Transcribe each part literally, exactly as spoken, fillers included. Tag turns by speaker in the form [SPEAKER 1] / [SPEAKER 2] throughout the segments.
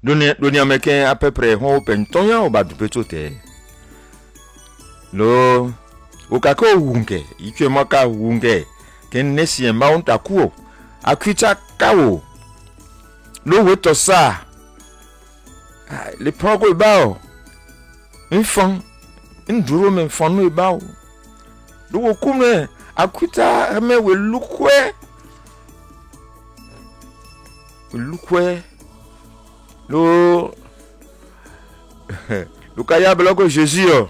[SPEAKER 1] Dunia dunia meken à peu près on open tonya o ba du petote. Lo o kako wunke, ikwe maka wunke. Ken nesi en ba on takuo. Akwita kawo. Lo weto sa. Le progo e bao. Enfant. Nduro men fanu e bao. Lo kume akwita me we lukwe. Lukwe. Lo lo kaya bloko Jésus.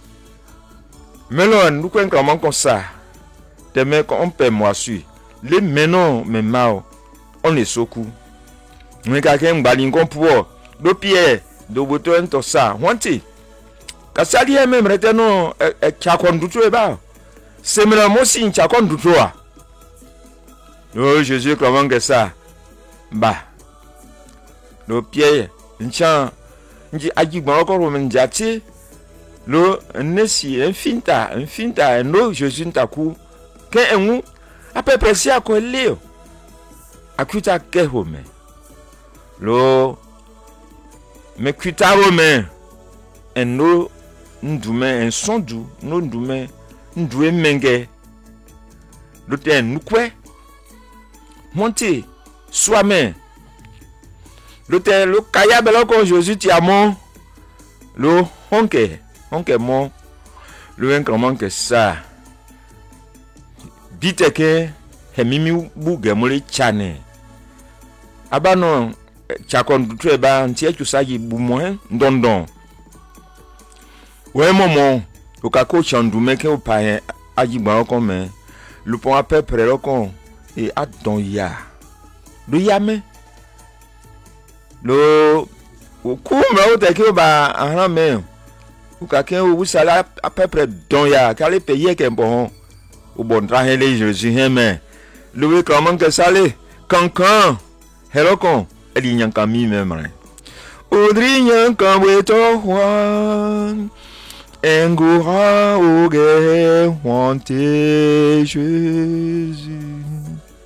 [SPEAKER 1] Melon nous quand comment comme ça. Te me on peut moi su. Les menon me mao. On les soku. Mais quelqu'un balingon pour do pied do boton to ça. Wanti. Kasali même reteno e chakon duto e ba. C'est me mo si chakon duto a. Oh Jésus comment que ça. Ba. Do pied nchan nji agigban ko ro men jati. Lo nesi infinta infinta no Jésus ntaku ke enwu apepresi akoleo akuta ke home lo me kuta home eno ndume ensondu no ndume ndue menge lo te nukwe monte soame lo te lo kaya beloko Jésus ti amon lo honke honke mo lo en comment que ça bite ke hemimi buge mole chane abano chakon dutre ba ntie chusaji bumo ndondon we momo o kako chandume ke o pa ajigba okon me lu pon ape pre okon e adon ya do yame lo o ku me o te ke ba ahran me ou quelqu'un ou ça à peu près don ya qu'allait payer qu'un bon au bon train les Jésus mais le comment que ça les cancan hello con elle y a cami même Audrey quand we to one engura au gué wanté Jésus